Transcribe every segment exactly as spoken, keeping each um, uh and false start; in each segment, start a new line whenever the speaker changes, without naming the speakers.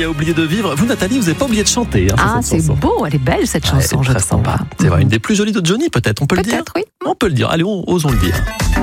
oublié de vivre. Vous, Nathalie, vous n'avez pas oublié de chanter. Hein,
ah, c'est
chanson.
beau, elle est belle cette
Ah,
chanson,
elle est
je
très
trouve.
sympa. C'est vrai, une des plus jolies de Johnny, peut-être, on peut le dire.
Peut-être, oui.
On peut le dire. Allez, on, osons le dire.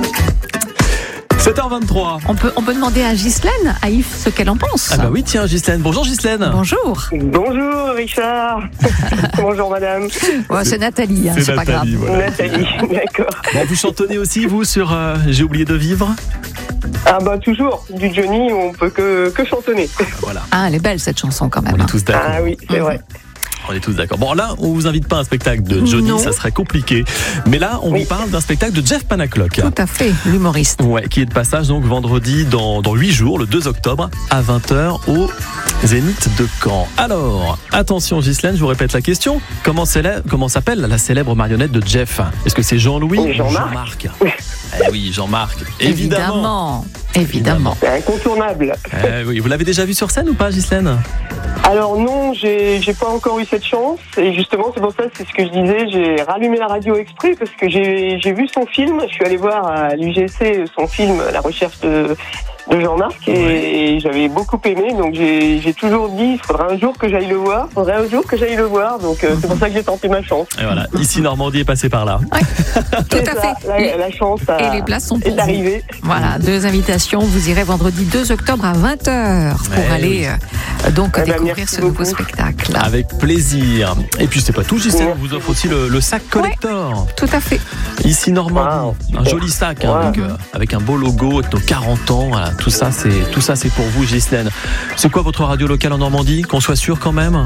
sept heures vingt-trois.
On peut, on peut demander à Ghislaine, à Yves, ce qu'elle en pense.
Ah bah oui, tiens, Ghislaine. Bonjour, Ghislaine.
Bonjour.
Bonjour Richard. Bonjour madame.
Ouais, c'est Nathalie, hein, c'est,
C'est
pas grave.
Nathalie, voilà.
Nathalie, d'accord.
Bon, vous chantonnez aussi, vous, sur euh, J'ai oublié de vivre.
Ah bah toujours, du Johnny, on peut que, que chantonner.
Voilà,
Ah, elle est belle cette chanson quand même.
on est
hein.
tous d'accord.
Ah oui, c'est vrai.
On est tous d'accord. Bon, là, on vous invite pas à un spectacle de Johnny,
Non.
ça serait compliqué. Mais là, on
Oui.
vous parle d'un spectacle de Jeff Panaclock.
Tout à fait, l'humoriste.
Ouais, qui est de passage donc vendredi dans, dans huit jours, le deux octobre, à vingt heures au Zénith de Caen. Alors, attention Ghislaine, je vous répète la question. Comment, célèbre, comment s'appelle la célèbre marionnette de Jeff? Est-ce que c'est Jean-Louis
Oui,
ou
Jean-Marc.
Jean-Marc Eh oui, Jean-Marc, évidemment.
Évidemment. Évidemment.
C'est incontournable.
Eh oui, vous l'avez déjà vu sur scène ou pas, Ghislaine?
Alors non, j'ai j'ai pas encore eu cette chance. Et justement, c'est pour ça, c'est ce que je disais, j'ai rallumé la radio exprès parce que j'ai j'ai vu son film. Je suis allé voir à l'U G C son film, La recherche de... de Jean-Marc, et,
Ouais.
et j'avais beaucoup aimé, donc j'ai j'ai toujours dit il faudra un jour que j'aille le voir, il faudrait un jour que j'aille le voir, donc euh, c'est pour ça que j'ai tenté ma chance.
Et voilà, ici Normandie est passé par là.
Tout
C'est
à
ça,
fait.
La, la chance a-
Et les places sont pour
est
vous.
arrivée.
Voilà, deux invitations. Vous irez vendredi deux octobre à vingt heures pour
Eh
aller euh, donc
Eh ben,
découvrir
merci
ce nouveau
beaucoup.
spectacle.
Avec plaisir. Et puis c'est pas tout, Ghislaine, on
Merci
vous offre aussi le, le sac collector.
Tout à fait.
Ici Normandie,
Wow,
un
super.
joli sac hein,
Wow.
avec, euh, avec un beau logo avec nos quarante ans. Voilà, tout ça c'est tout ça c'est pour vous, Ghislaine. C'est quoi votre radio locale en Normandie? Qu'on soit sûr quand même.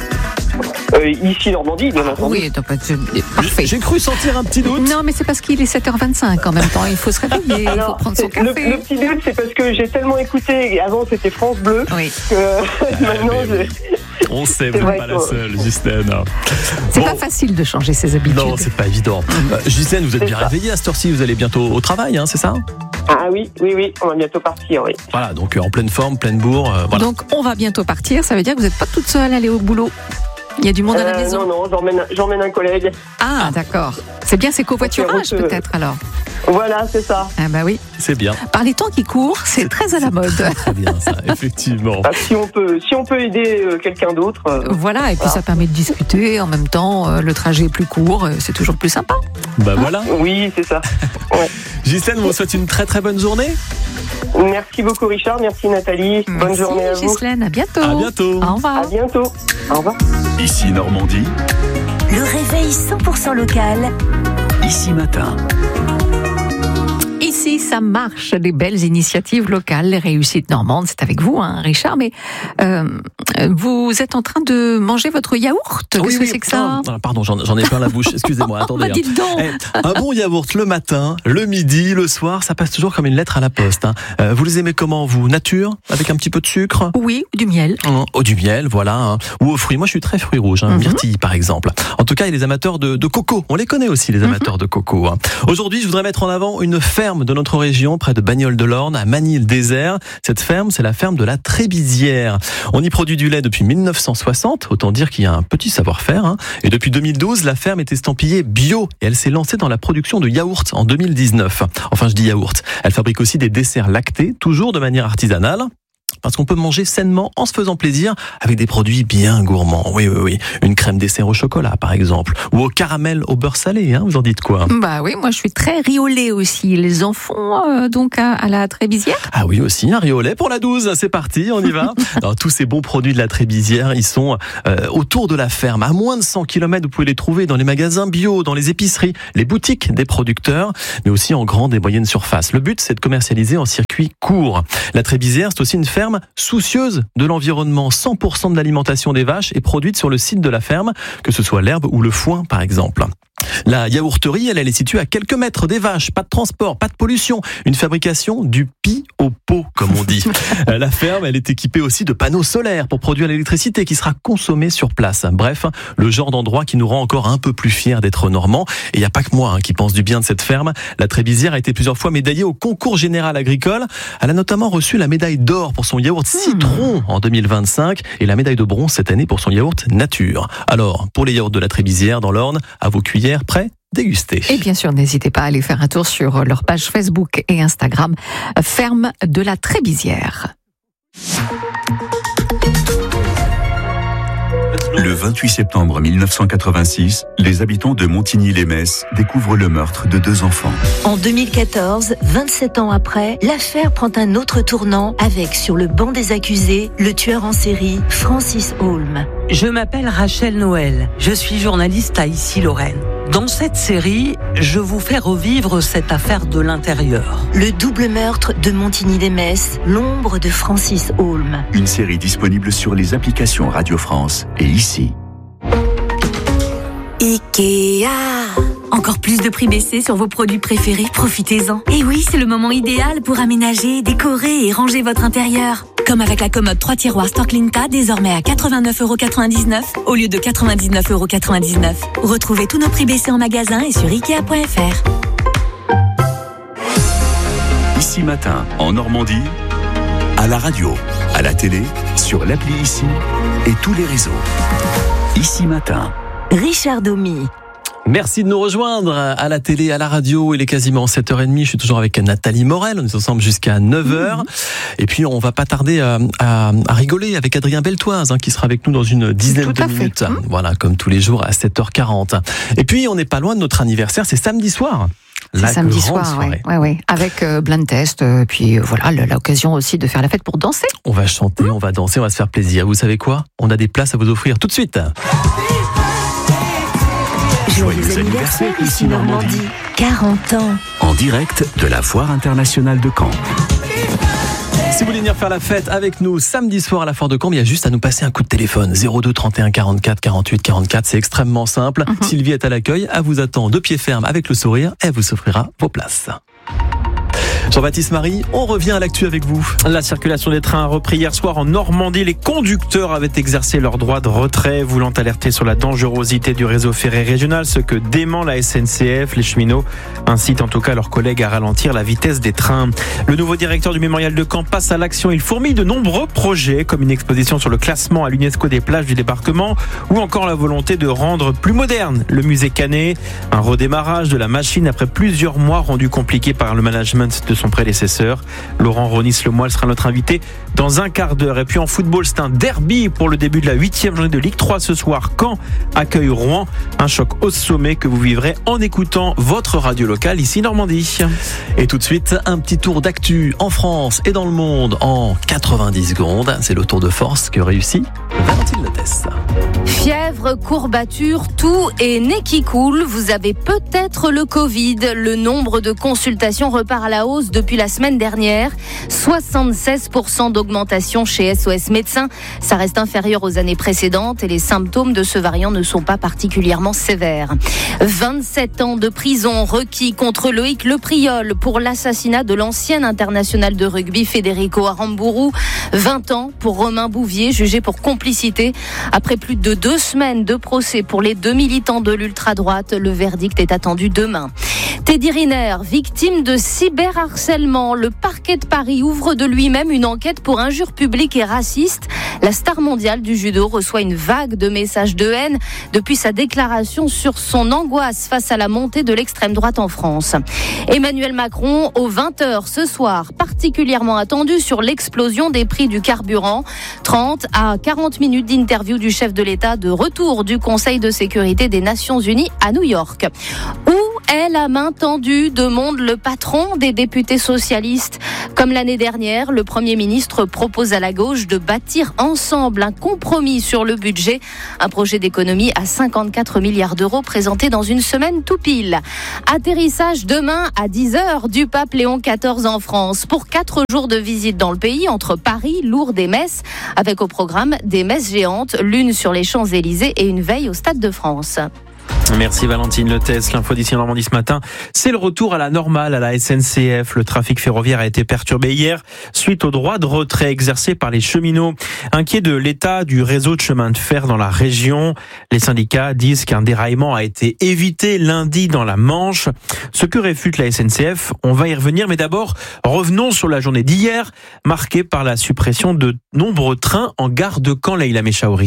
Euh, ici Normandie, bien entendu.
Oui, donc, c'est parfait.
J'ai cru sentir un petit doute.
Non, mais c'est parce qu'il est sept heures vingt-cinq en même temps. Il faut se réveiller, il faut
Alors,
prendre son
c'est- le,
café.
le petit doute, c'est parce que j'ai tellement écouté, avant c'était France Bleu,
Oui,
que maintenant
mais
je...
On sait, vous
C'est
n'êtes
vrai
pas
que-
la seule, Ghislaine.
c'est
Bon.
pas facile de changer ses habitudes.
Non, c'est pas évident. Euh, Ghislaine, vous êtes
C'est
bien
ça.
réveillée à cette heure-ci, vous allez bientôt au travail, hein, c'est ça?
Ah oui, oui, oui, on va bientôt partir, oui.
Voilà, donc euh, en pleine forme, pleine bourre. euh, voilà.
Donc, on va bientôt partir. Ça veut dire que vous n'êtes pas toute seule à aller au boulot. Il y a du monde à la
Euh,
maison.
non, non, j'emmène, j'emmène un collègue.
Ah, d'accord. C'est bien, c'est covoiturage
Donc, euh,
peut-être alors.
Voilà, c'est ça.
Ah bah oui.
C'est bien.
Par les temps qui courent, c'est très à la mode.
Très bien, ça, effectivement.
Ah, si on peut, si on peut aider euh, quelqu'un d'autre. euh,
Voilà, et puis
Voilà.
ça permet de discuter. En même temps, euh, le trajet est plus court. euh, C'est toujours plus sympa.
Bah voilà.
Oui, c'est ça. Ouais.
Ghislaine, on vous souhaite une très très bonne journée.
Merci beaucoup Richard, merci Nathalie. Bonne
Merci,
journée à vous.
Ghislaine. À bientôt.
À bientôt.
Au revoir.
À bientôt. Au revoir.
Ici Normandie,
Le réveil cent pour cent local.
ici matin.
Ici, ça marche, des belles initiatives locales, les réussites normandes, c'est avec vous, hein, Richard, mais euh, vous êtes en train de manger votre yaourt. Qu'est-ce
Oui,
que
oui.
c'est que ça?
Ah, Pardon, j'en j'en ai plein la bouche, excusez-moi,
Oh,
attendez.
bah,
hein.
dites donc.
Eh, un bon yaourt le matin, le midi, le soir, ça passe toujours comme une lettre à la poste. Hein. Euh, vous les aimez comment, vous? Nature? Avec un petit peu de sucre?
Oui, du miel.
Hum, Au du miel, voilà. Hein. Ou aux fruits. Moi, je suis très fruits rouges, hein.
Mhm.
Myrtille, par exemple. En tout cas, il y a les amateurs de, de coco. On les connaît aussi, les amateurs de coco. Hein. Aujourd'hui, je voudrais mettre en avant une ferme de notre région, près de Bagnoles-de-l'Orne, à Magny-le-Désert. Cette ferme, c'est la ferme de la Trébizière. On y produit du lait depuis mille neuf cent soixante. Autant dire qu'il y a un petit savoir-faire. Hein. Et depuis deux mille douze, la ferme est estampillée bio. Et elle s'est lancée dans la production de yaourts en deux mille dix-neuf. Enfin, je dis yaourt. Elle fabrique aussi des desserts lactés, toujours de manière artisanale. Parce qu'on peut manger sainement en se faisant plaisir avec des produits bien gourmands. Oui, oui, oui. Une crème dessert au chocolat, par exemple. Ou au caramel au beurre salé, hein. Vous en dites quoi?
Bah oui, moi je suis très riolée aussi. Les enfants, euh, donc à, à la Trébizière.
Ah oui, aussi, un riolet pour la douze. C'est parti, on y va. Alors, tous ces bons produits de la Trébizière, ils sont euh, autour de la ferme. À moins de cent kilomètres, vous pouvez les trouver dans les magasins bio, dans les épiceries, les boutiques des producteurs, mais aussi en grande et moyenne surface. Le but, c'est de commercialiser en circuit court. La Trébizière, c'est aussi une ferme soucieuse de l'environnement. cent pour cent de l'alimentation des vaches est produite sur le site de la ferme, que ce soit l'herbe ou le foin, par exemple. La yaourterie, elle, elle est située à quelques mètres des vaches. Pas de transport, pas de pollution. Une fabrication du pis au pot, comme on dit. La ferme, elle est équipée aussi de panneaux solaires pour produire l'électricité qui sera consommée sur place. Bref, le genre d'endroit qui nous rend encore un peu plus fiers d'être normands. Et il n'y a pas que moi hein, qui pense du bien de cette ferme. La Trébizière a été plusieurs fois médaillée au concours général agricole. Elle a notamment reçu la médaille d'or pour son yaourt citron en deux mille vingt-cinq et la médaille de bronze cette année pour son yaourt nature. Alors, pour les yaourts de la Trébizière dans l'Orne, à vos cuillères, prêts, dégustez.
Et bien sûr, n'hésitez pas à aller faire un tour sur leur page Facebook et Instagram, Ferme de la Trébizière.
Le vingt-huit septembre mille neuf cent quatre-vingt-six, les habitants de Montigny-lès-Metz découvrent le meurtre de deux enfants.
En deux mille quatorze, vingt-sept ans après, l'affaire prend un autre tournant avec, sur le banc des accusés, le tueur en série Francis Holm.
Je m'appelle Rachel Noël, je suis journaliste à Issy-Lorraine. Dans cette série, je vous fais revivre cette affaire de l'intérieur.
Le double meurtre de Montigny-lès-Metz, l'ombre de Francis Holm.
Une série disponible sur les applications Radio France et ici.
Ikea. Encore plus de prix baissés sur vos produits préférés, profitez-en. Et oui, c'est le moment idéal pour aménager, décorer et ranger votre intérieur. Comme avec la commode trois tiroirs Storklinka, désormais à quatre-vingt-neuf euros quatre-vingt-dix-neuf au lieu de quatre-vingt-dix-neuf euros quatre-vingt-dix-neuf. Retrouvez tous nos prix baissés en magasin et sur ikea point f r.
Ici Matin, en Normandie, à la radio, à la télé, sur l'appli Ici et tous les réseaux. Ici Matin.
Richard Domy.
Merci de nous rejoindre à la télé, à la radio. Il est quasiment sept heures trente. Je suis toujours avec Nathalie Morel. On est ensemble jusqu'à neuf heures. Mmh. Et puis, on va pas tarder à, à, à rigoler avec Adrien Beltoise, hein, qui sera avec nous dans une dizaine de minutes. Mmh. Voilà, comme tous les jours à sept heures quarante. Et puis, on n'est pas loin de notre anniversaire. C'est samedi soir.
C'est samedi soir, oui, ouais, ouais. Avec euh, Blind Test, euh, puis euh, voilà, l'occasion aussi de faire la fête pour danser.
On va chanter, mmh. on va danser, on va se faire plaisir. Vous savez quoi ? On a des places à vous offrir tout de suite.
Joyeux anniversaire, ici Normandie. quarante ans.
En direct de la Foire internationale de Caen.
Si vous voulez venir faire la fête avec nous samedi soir à la Foire de Caen, il y a juste à nous passer un coup de téléphone. zéro deux trente et un quarante-quatre quarante-huit quarante-quatre, c'est extrêmement simple. Mm-hmm. Sylvie est à l'accueil, elle vous attend de pied ferme avec le sourire, elle vous offrira vos places. Jean-Baptiste Marie, on revient à l'actu avec vous.
La circulation des trains a repris hier soir en Normandie. Les conducteurs avaient exercé leur droit de retrait, voulant alerter sur la dangerosité du réseau ferré régional, ce que dément la S N C F. Les cheminots incitent en tout cas leurs collègues à ralentir la vitesse des trains. Le nouveau directeur du mémorial de Caen passe à l'action. Il fourmille de nombreux projets, comme une exposition sur le classement à l'UNESCO des plages du débarquement, ou encore la volonté de rendre plus moderne le musée Canet. Un redémarrage de la machine après plusieurs mois rendus compliqués par le management de son prédécesseur. Laurent Ronis-Lemoyle sera notre invité dans un quart d'heure. Et puis en football, c'est un derby pour le début de la huitième journée de Ligue trois ce soir. Caen accueille Rouen. Un choc au sommet que vous vivrez en écoutant votre radio locale ici Normandie.
Et tout de suite, un petit tour d'actu en France et dans le monde en quatre-vingt-dix secondes. C'est le tour de force que réussit Valentine Lotès.
Fièvre, courbature, toux et nez qui coule. Vous avez peut-être le Covid. Le nombre de consultations repart à la hausse depuis la semaine dernière. soixante-seize pour cent d'augmentation chez S O S Médecins. Ça reste inférieur aux années précédentes et les symptômes de ce variant ne sont pas particulièrement sévères. vingt-sept ans de prison requis contre Loïc Lepriol pour l'assassinat de l'ancien international de rugby Federico Aramburu. vingt ans pour Romain Bouvier, jugé pour complicité. Après plus de deux semaines de procès pour les deux militants de l'ultra-droite, le verdict est attendu demain. Teddy Riner, victime de cyberharcèlement. Le parquet de Paris ouvre de lui-même une enquête pour injures publiques et racistes. La star mondiale du judo reçoit une vague de messages de haine depuis sa déclaration sur son angoisse face à la montée de l'extrême droite en France. Emmanuel Macron, aux vingt heures ce soir, particulièrement attendu sur l'explosion des prix du carburant. trente à quarante minutes d'interview du chef de l'État de retour du Conseil de sécurité des Nations Unies à New York. Où est la main tendue demande le patron des députés socialistes. Comme l'année dernière, le Premier ministre propose à la gauche de bâtir ensemble un compromis sur le budget. Un projet d'économie à cinquante-quatre milliards d'euros présenté dans une semaine tout pile. Atterrissage demain à dix heures du pape Léon quatorze en France pour quatre jours de visite dans le pays entre Paris, Lourdes et Metz, avec au programme des messes géantes, l'une sur les Champs-Élysées et une veille au Stade de France.
Merci Valentine Lotès. L'info d'ici en Normandie ce matin, c'est le retour à la normale à la S N C F. Le trafic ferroviaire a été perturbé hier suite au droit de retrait exercé par les cheminots. Inquiets de l'état du réseau de chemin de fer dans la région, les syndicats disent qu'un déraillement a été évité lundi dans la Manche. Ce que réfute la S N C F, on va y revenir, mais d'abord, revenons sur la journée d'hier, marquée par la suppression de nombreux trains en gare de Caen, Leïla Mechaouri.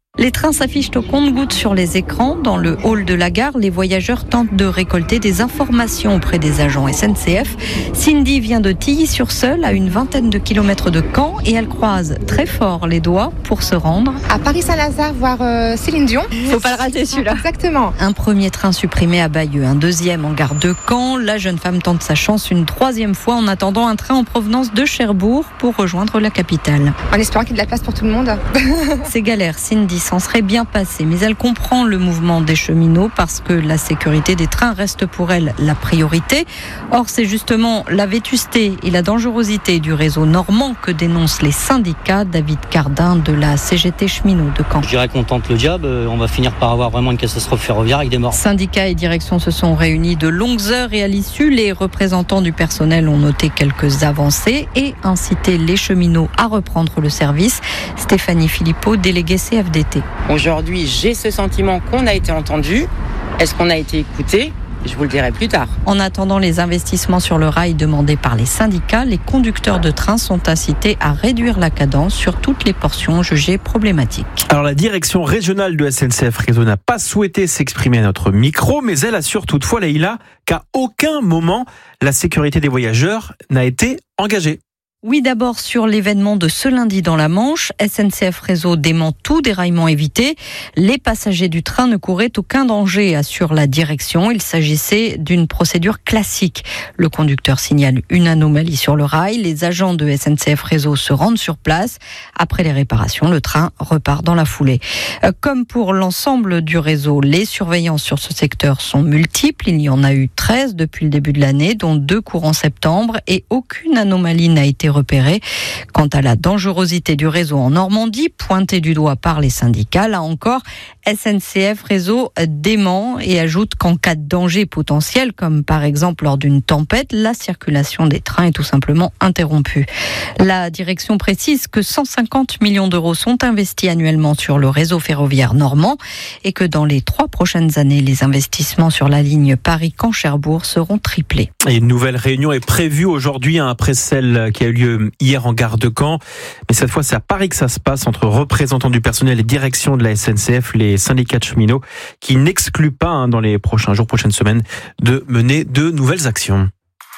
Les trains s'affichent au compte-gouttes sur les écrans. Dans le hall de la gare, les voyageurs tentent de récolter des informations auprès des agents S N C F. Cindy vient de Tilly-sur-Seul, à une vingtaine de kilomètres de Caen, et elle croise très fort les doigts pour se rendre
à Paris-Saint-Lazare, voir euh, Céline Dion.
Faut pas le rater celui-là.
Exactement.
Un premier train supprimé à Bayeux, un deuxième en gare de Caen. La jeune femme tente sa chance une troisième fois en attendant un train en provenance de Cherbourg pour rejoindre la capitale.
En espérant qu'il y ait de la place pour tout le monde.
C'est galère, Cindy s'en serait bien passée, mais elle comprend le mouvement des cheminots parce que la sécurité des trains reste pour elle la priorité. Or, c'est justement la vétusté et la dangerosité du réseau normand que dénoncent les syndicats. David Cardin de la C G T cheminot de Caen.
Je dirais qu'on tente le diable, on va finir par avoir vraiment une catastrophe ferroviaire avec des morts.
Syndicats et direction se sont réunis de longues heures et à l'issue, les représentants du personnel ont noté quelques avancées et incité les cheminots à reprendre le service. Stéphanie Philippot, déléguée C F D T.
Aujourd'hui, j'ai ce sentiment qu'on a été entendu. Est-ce qu'on a été écouté ? Je vous le dirai plus tard.
En attendant les investissements sur le rail demandés par les syndicats, les conducteurs de train sont incités à réduire la cadence sur toutes les portions jugées problématiques.
Alors la direction régionale de S N C F Réseau n'a pas souhaité s'exprimer à notre micro, mais elle assure toutefois, Leïla, qu'à aucun moment la sécurité des voyageurs n'a été engagée.
Oui, d'abord sur l'événement de ce lundi dans la Manche, S N C F Réseau dément tout déraillement évité. Les passagers du train ne couraient aucun danger, assure la direction. Il s'agissait d'une procédure classique. Le conducteur signale une anomalie sur le rail. Les agents de S N C F Réseau se rendent sur place. Après les réparations, le train repart dans la foulée. Comme pour l'ensemble du réseau, les surveillances sur ce secteur sont multiples. Il y en a eu treize depuis le début de l'année, dont deux courant septembre, et aucune anomalie n'a été repérée. Quant à la dangerosité du réseau en Normandie, pointée du doigt par les syndicats, là encore, S N C F Réseau dément et ajoute qu'en cas de danger potentiel, comme par exemple lors d'une tempête, la circulation des trains est tout simplement interrompue. La direction précise que cent cinquante millions d'euros sont investis annuellement sur le réseau ferroviaire normand et que dans les trois prochaines années, les investissements sur la ligne Paris-Caen-Cherbourg seront triplés.
Et une nouvelle réunion est prévue aujourd'hui, hein, après celle qui a eu lieu hier en gare de Caen. Mais cette fois, c'est à Paris que ça se passe, entre représentants du personnel et direction de la S N C F, les syndicats de cheminots, qui n'excluent pas, hein, dans les prochains jours, prochaines semaines, de mener de nouvelles actions.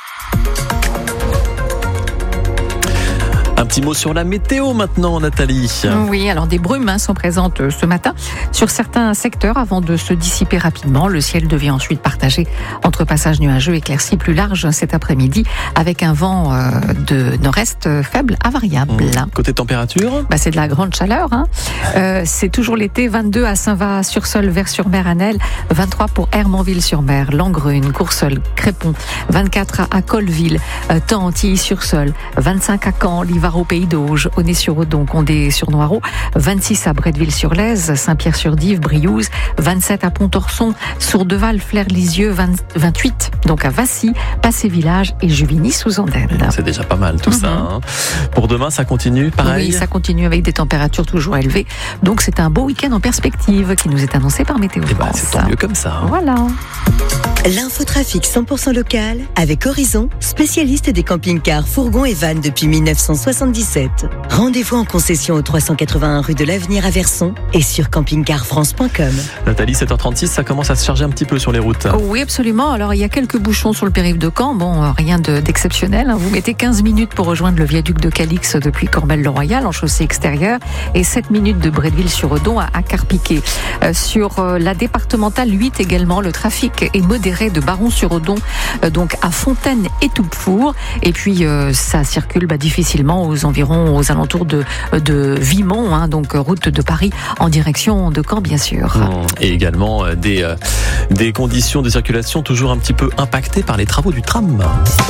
Un petit mot sur la météo maintenant, Nathalie.
Oui, alors des brumes hein, sont présentes ce matin sur certains secteurs avant de se dissiper rapidement. Le ciel devient ensuite partagé entre passages nuageux éclaircis plus larges cet après-midi avec un vent euh, de nord-est faible à variable.
Mmh. Côté température,
bah, c'est de la grande chaleur. Hein. Euh, c'est toujours l'été. vingt-deux à Saint-Va-sur-Seul, Vers-sur-Mer, Anel, vingt-trois pour Hermonville-sur-Mer, Langrune, Courseulles, Crépon, vingt-quatre à Colleville, euh, Tantilly-sur-Seul, vingt-cinq à Caen, Livar au Pays d'Auge, Aunay-sur-Odon, Condé-sur-Noireau, vingt-six à Bretteville-sur-Lèze, Saint-Pierre-sur-Dive, Briouze, vingt-sept à Pontorson, Sourdeval, Flers-Lisieux, vingt-huit donc à Vassy, Passé-Village et Juvigny-sous-Andelle.
C'est déjà pas mal tout mm-hmm. ça. Hein. Pour demain, ça continue pareil.
Oui, ça continue avec des températures toujours élevées. Donc c'est un beau week-end en perspective qui nous est annoncé par Météo France.
Ben, c'est tant mieux comme ça. Hein.
Voilà.
L'infotrafic cent pour cent local avec Horizon, spécialiste des camping-cars, fourgons et vannes depuis mille neuf cent soixante-dix-sept. Rendez-vous en concession au trois cent quatre-vingt-un rue de l'Avenir à Verson et sur camping car france point com.
Nathalie, sept heures trente-six, ça commence à se charger un petit peu sur les routes.
Oh oui, absolument. Alors, il y a quelques bouchons sur le périph' de Caen. Bon, rien de, d'exceptionnel. Vous mettez quinze minutes pour rejoindre le viaduc de Calix depuis Cormel-le-Royal en chaussée extérieure et sept minutes de Bretteville-sur-Odon à, à Carpiquet. Euh, sur euh, la départementale huit également, le trafic est modéré de Baron-sur-Odon, euh, donc à Fontaine et Toupefour. Et puis, euh, ça circule bah, difficilement aux environs, aux alentours de, de Vimont, hein, donc route de Paris en direction de Caen, bien sûr.
Et également euh, des, euh, des conditions de circulation toujours un petit peu impactées par les travaux du tram.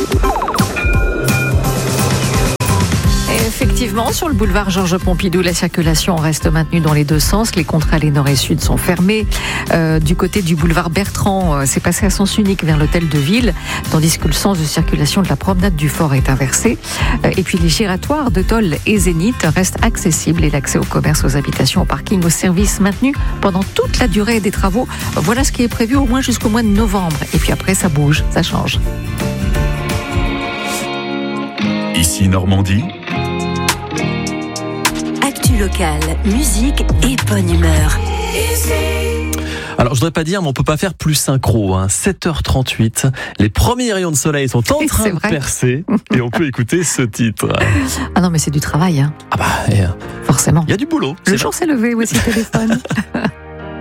Effectivement, sur le boulevard Georges Pompidou, la circulation reste maintenue dans les deux sens. Les contre-allées nord et sud sont fermées. Euh, du côté du boulevard Bertrand, euh, c'est passé à sens unique vers l'hôtel de ville, tandis que le sens de circulation de la promenade du Fort est inversé. Euh, et puis les giratoires de Dole et Zénith restent accessibles et l'accès au commerce, aux habitations, au parking, aux services maintenus pendant toute la durée des travaux. Voilà ce qui est prévu au moins jusqu'au mois de novembre. Et puis après, ça bouge, ça change.
Ici Normandie.
local, musique et bonne humeur.
Alors, je voudrais pas dire, mais on peut pas faire plus synchro. Hein. sept heures trente-huit, les premiers rayons de soleil sont en train de percer et on peut écouter ce titre.
Ah non, mais c'est du travail. Hein.
Ah bah, et,
forcément.
Il y a du boulot.
Le jour s'est levé, voici le téléphone.